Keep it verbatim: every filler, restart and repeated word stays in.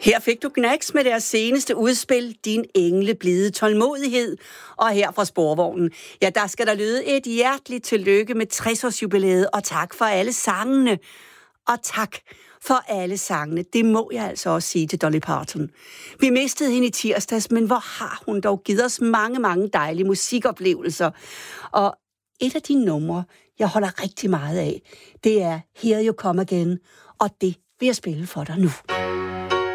Her fik du Knacks med deres seneste udspil, Din engle blide tålmodighed. Og her fra Sporvognen, ja, der skal der lyde et hjerteligt tillykke med tres-års jubilæet, og tak for alle sangene. Og tak for alle sangene. Det må jeg altså også sige til Dolly Parton. Vi mistede hende i tirsdags, men hvor har hun dog givet os mange, mange dejlige musikoplevelser. Og et af de numre, jeg holder rigtig meget af, det er Here You Come Again, og det vil jeg spille for dig nu.